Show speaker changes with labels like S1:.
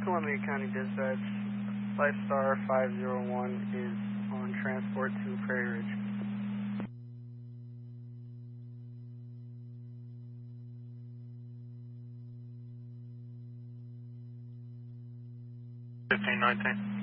S1: Columbia County Dispatch, Lifestar 501 is on transport to Prairie Ridge.
S2: 1519.